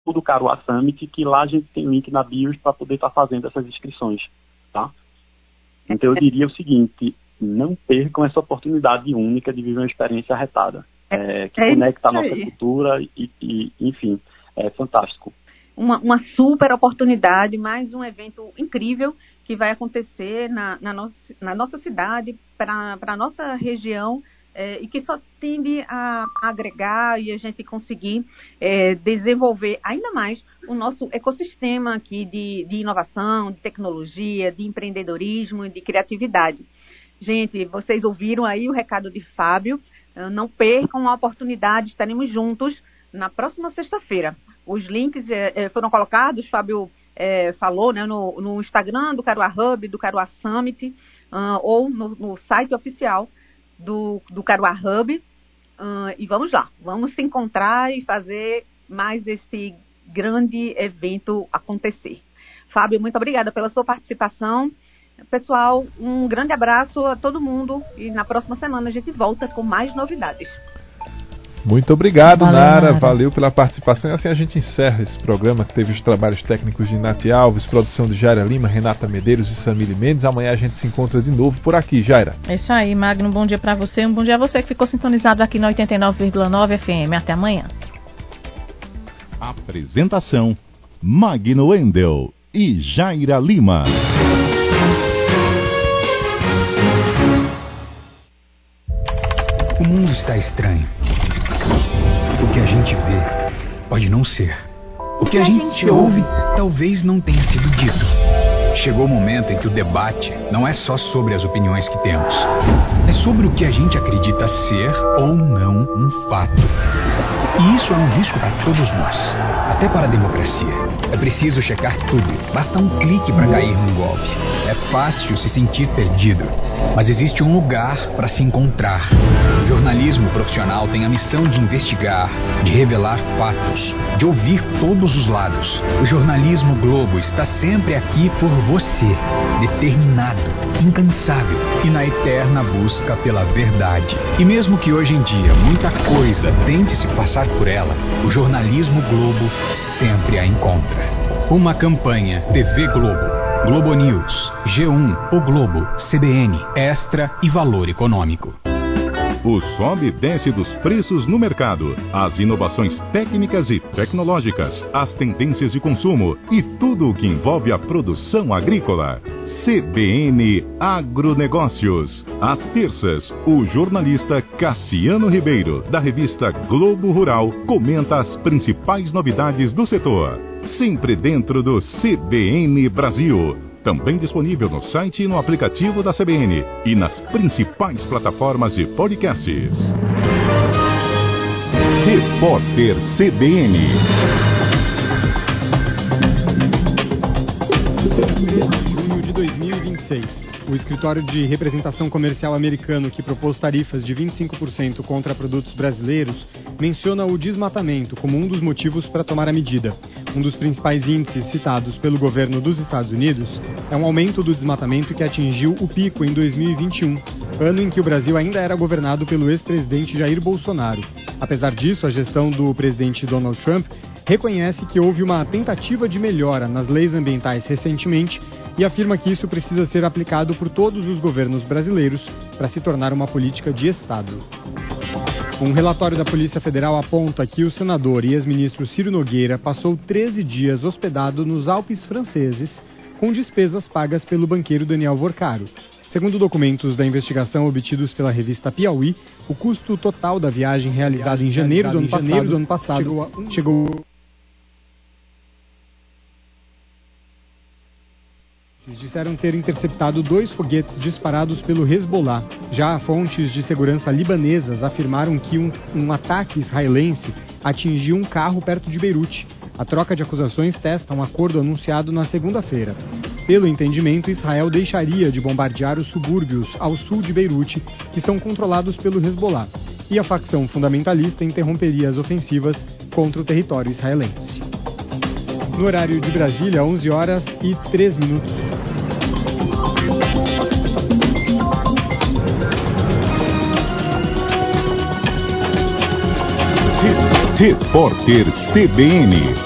grupo do Caruá Summit, que lá a gente tem link na BIOS para poder estar fazendo essas inscrições, tá? Então eu diria o seguinte, não percam essa oportunidade única de viver uma experiência arretada, que conecta a nossa cultura e, enfim, é fantástico. Uma super oportunidade, mais um evento incrível que vai acontecer na nossa cidade, para a nossa região, e que só tende a agregar e a gente conseguir desenvolver ainda mais o nosso ecossistema aqui de inovação, de tecnologia, de empreendedorismo e de criatividade. Gente, vocês ouviram aí o recado de Fábio, não percam a oportunidade, estaremos juntos na próxima sexta-feira. Os links foram colocados, Fábio falou, né, no Instagram do Caruá Hub, do Caruá Summit, ou no site oficial do Caruá Hub. E vamos lá, vamos se encontrar e fazer mais esse grande evento acontecer. Fábio, muito obrigada pela sua participação. Pessoal, um grande abraço a todo mundo e na próxima semana a gente volta com mais novidades. Muito obrigado, Nara. Valeu pela participação. E assim a gente encerra esse programa que teve os trabalhos técnicos de Nath Alves, produção de Jaira Lima, Renata Medeiros e Samile Mendes. Amanhã a gente se encontra de novo por aqui, Jaira. É isso aí, Magno. Um bom dia para você. Um bom dia a você que ficou sintonizado aqui no 89,9 FM. Até amanhã. Apresentação: Magno Wendel e Jaira Lima. O mundo está estranho. O que a gente vê pode não ser. O que a gente ouve talvez não tenha sido dito. Chegou o momento em que o debate não é só sobre as opiniões que temos. É sobre o que a gente acredita ser ou não um fato. E isso é um risco para todos nós, até para a democracia. É preciso checar tudo. Basta um clique para cair num golpe. É fácil se sentir perdido, mas existe um lugar para se encontrar. O jornalismo profissional tem a missão de investigar, de revelar fatos, de ouvir todos os lados. O jornalismo Globo está sempre aqui por você, determinado, incansável e na eterna busca pela verdade. E mesmo que hoje em dia muita coisa tente se passar por ela, o jornalismo Globo sempre a encontra. Uma campanha TV Globo, Globo News, G1, O Globo, CBN, Extra e Valor Econômico. O sobe e desce dos preços no mercado, as inovações técnicas e tecnológicas, as tendências de consumo e tudo o que envolve a produção agrícola. CBN Agronegócios. Às terças, o jornalista Cassiano Ribeiro, da revista Globo Rural, comenta as principais novidades do setor. Sempre dentro do CBN Brasil. Também disponível no site e no aplicativo da CBN e nas principais plataformas de podcasts. Repórter CBN. Junho de 2026. O escritório de representação comercial americano que propôs tarifas de 25% contra produtos brasileiros menciona o desmatamento como um dos motivos para tomar a medida. Um dos principais índices citados pelo governo dos Estados Unidos é um aumento do desmatamento que atingiu o pico em 2021, ano em que o Brasil ainda era governado pelo ex-presidente Jair Bolsonaro. Apesar disso, a gestão do presidente Donald Trump reconhece que houve uma tentativa de melhora nas leis ambientais recentemente e afirma que isso precisa ser aplicado por todos os governos brasileiros para se tornar uma política de Estado. Um relatório da Polícia Federal aponta que o senador e ex-ministro Ciro Nogueira passou 13 dias hospedado nos Alpes franceses com despesas pagas pelo banqueiro Daniel Vorcaro. Segundo documentos da investigação obtidos pela revista Piauí, o custo total da viagem realizada em janeiro do ano passado chegou disseram ter interceptado 2 foguetes disparados pelo Hezbollah. Já fontes de segurança libanesas afirmaram que um ataque israelense atingiu um carro perto de Beirute. A troca de acusações testa um acordo anunciado na segunda-feira. Pelo entendimento, Israel deixaria de bombardear os subúrbios ao sul de Beirute, que são controlados pelo Hezbollah, e a facção fundamentalista interromperia as ofensivas contra o território israelense. No horário de Brasília, 11h03. Repórter CBN.